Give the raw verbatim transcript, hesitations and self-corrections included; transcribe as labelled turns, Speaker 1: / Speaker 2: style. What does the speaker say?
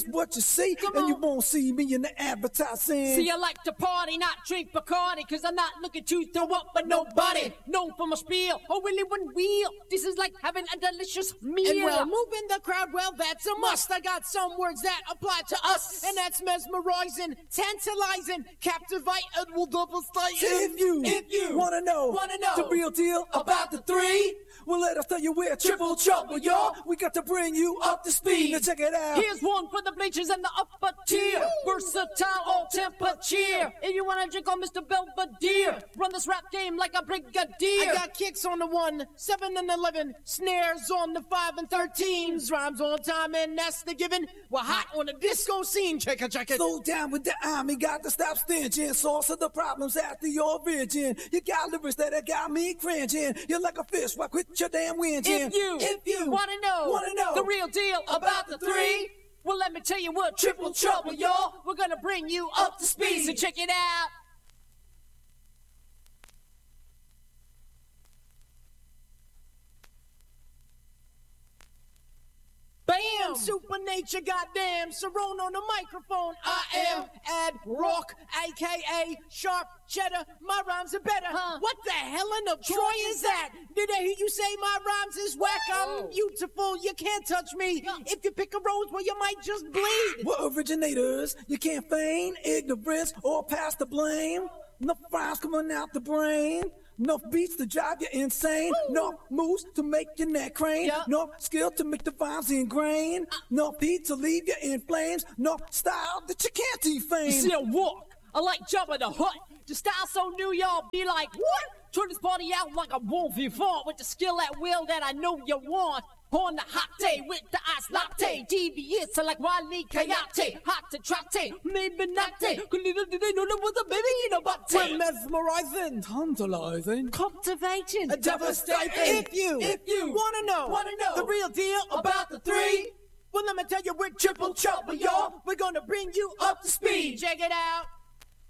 Speaker 1: what you see,
Speaker 2: Come
Speaker 1: and
Speaker 2: on.
Speaker 1: you won't see me in the advertising.
Speaker 2: See, I like to party, not drink Bacardi, cause I'm not looking to throw up for nobody. Known for my spiel, or really one wheel. This is like having a delicious meal.
Speaker 3: And well, moving the crowd, well, that's a must. I got some words that apply to us, and that's mesmerizing, tantalizing, captivate, and will double stay.
Speaker 1: If you,
Speaker 2: If you
Speaker 1: wanna know,
Speaker 2: wanna know
Speaker 1: the real deal
Speaker 2: about the three,
Speaker 1: well, let us tell you we're triple trouble, y'all. We got to bring you up to speed. Now check it out.
Speaker 2: here's one for the bleachers and the upper tier. Versatile, all temperature. If you wanna drink on Mister Belvedere, run this rap game like a brigadier.
Speaker 3: I got kicks on the one, seven and eleven, snares on the five and thirteens, rhymes on time, and that's the given. We're hot on the disco scene. Check it, check it.
Speaker 1: Slow down with the army, got to stop stinching. Source of the problems after your origin. You got lyrics that have got me cringing. You're like a fish, why quit your damn whinging?
Speaker 2: If you,
Speaker 1: if you
Speaker 2: wanna know,
Speaker 1: wanna know
Speaker 2: the real deal about the three, well, let me tell you what triple trouble, y'all. We're gonna bring you up to speed, so check it out.
Speaker 3: Bam! Supernature, goddamn. Cerrone on the microphone. I am Ad Rock, a k a. Sharp Cheddar. My rhymes are better.
Speaker 2: Huh?
Speaker 3: What the Helen of Troy is that? Did I hear you say my rhymes is whack? I'm beautiful. You can't touch me. If you pick a rose, well, you might just bleed.
Speaker 1: we're originators. You can't feign ignorance or pass the blame. No rhymes coming out the brain. No beats to drive you insane. No moves to make your neck crane.
Speaker 2: Yeah.
Speaker 1: No skill to make the vibes ingrain. No beat to leave you in flames. No style that you can't defame.
Speaker 2: You see, I walk, I like Jabba the Hutt. The style so new, y'all be like, what? Turn this party out like a wolf you fought with the skill at will that I know you want. On the hot day with the ice latte, devious like Wile Coyote, hot to trotte, maybe not day. Cause little did they know there was a baby in a
Speaker 3: We're
Speaker 2: butt.
Speaker 3: mesmerizing,
Speaker 1: Tantalizing.
Speaker 2: Captivating,
Speaker 3: devastating. If you,
Speaker 2: if you
Speaker 3: wanna know,
Speaker 2: wanna know
Speaker 3: the real deal
Speaker 2: about the three,
Speaker 3: well, let me tell you, we're triple trouble, y'all. We're gonna bring you up to speed. Check it out.